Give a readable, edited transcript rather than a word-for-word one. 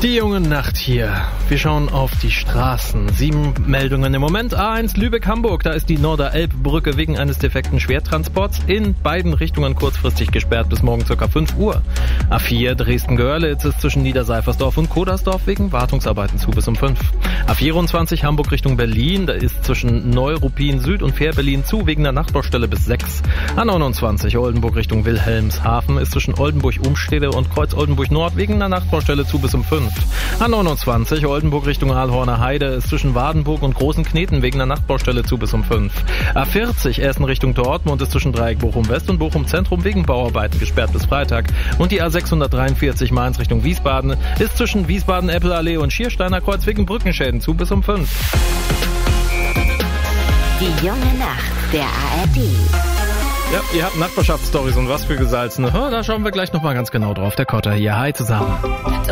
Die junge Nacht hier. Wir schauen auf die Straßen. 7 Meldungen im Moment. A1 Lübeck-Hamburg. Da ist die Norderelbbrücke wegen eines defekten Schwertransports in beiden Richtungen kurzfristig gesperrt bis morgen ca. 5 Uhr. A4 Dresden-Görlitz ist zwischen Niederseifersdorf und Kodersdorf wegen Wartungsarbeiten zu bis um 5. A24 Hamburg Richtung Berlin. Da ist zwischen Neuruppin Süd und Fähr-Berlin zu wegen der Nachtbaustelle bis 6. A29 Oldenburg Richtung Wilhelmshaven ist zwischen Oldenburg-Umstede und Kreuz-Oldenburg-Nord wegen der Nachtbaustelle zu bis um 5. A29 Oldenburg Richtung Aalhorner Heide ist zwischen Wadenburg und Großen Kneten wegen der Nachtbaustelle zu bis um 5. A40 Essen Richtung Dortmund ist zwischen Dreieck Bochum West und Bochum Zentrum wegen Bauarbeiten gesperrt bis Freitag. Und die A643 Mainz Richtung Wiesbaden ist zwischen Wiesbaden-Eppelallee und Schiersteiner Kreuz wegen Brückenschäden zu bis um 5. Die junge Nacht der ARD. Ja, ihr habt Nachbarschaftsstories und was für gesalzene. Da schauen wir gleich nochmal ganz genau drauf. Der Kotter hier. Hi zusammen.